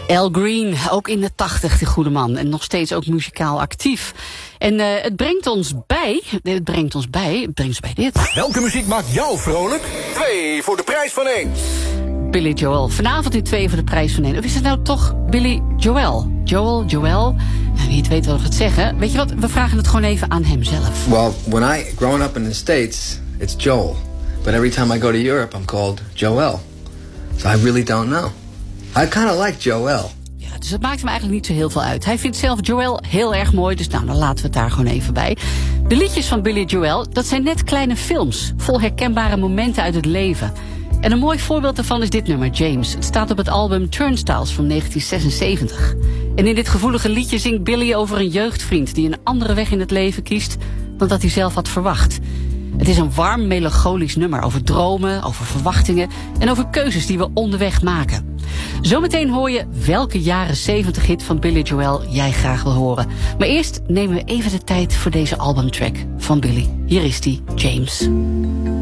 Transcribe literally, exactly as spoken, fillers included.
Al Green, ook in de tachtig, de goede man. En nog steeds ook muzikaal actief. En uh, het brengt ons bij, het brengt ons bij, het brengt ons bij dit. Welke muziek maakt jou vrolijk? Twee voor de prijs van één. Billy Joel. Vanavond in twee voor de prijs van één. Of is het nou toch Billy Joel? Joel, Joel. Nou, wie het weet wel het zeggen. Weet je wat, we vragen het gewoon even aan hemzelf. Well, when I, growing up in the States, it's Joel. But every time I go to Europe, I'm called Joel. So I really don't know. I kind of like Joel. Ja, dus het maakt hem eigenlijk niet zo heel veel uit. Hij vindt zelf Joel heel erg mooi, dus nou, dan laten we het daar gewoon even bij. De liedjes van Billy Joel, dat zijn net kleine films. Vol herkenbare momenten uit het leven. En een mooi voorbeeld daarvan is dit nummer, James. Het staat op het album Turnstiles van negentien zesenzeventig. En in dit gevoelige liedje zingt Billy over een jeugdvriend die een andere weg in het leven kiest dan dat hij zelf had verwacht. Het is een warm, melancholisch nummer over dromen, over verwachtingen en over keuzes die we onderweg maken. Zometeen hoor je welke jaren zeventig hit van Billy Joel jij graag wil horen. Maar eerst nemen we even de tijd voor deze albumtrack van Billy. Hier is die, James.